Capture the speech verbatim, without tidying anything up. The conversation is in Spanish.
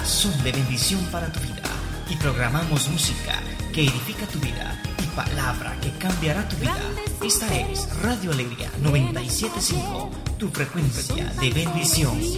son de bendición para tu vida y programamos música que edifica tu vida y palabra que cambiará tu vida. Esta es Radio Alegría noventa y siete punto cinco, tu frecuencia de bendición.